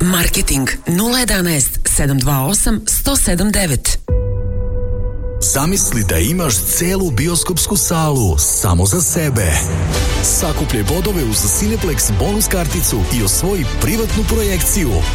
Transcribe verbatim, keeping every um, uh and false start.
Marketing nula jedanaest sedam dva osam sto sedam devet. Zamisli da imaš celu bioskopsku salu samo za sebe. Sakupljaj bodove uz Cineplex bonus karticu i osvoji privatnu projekciju.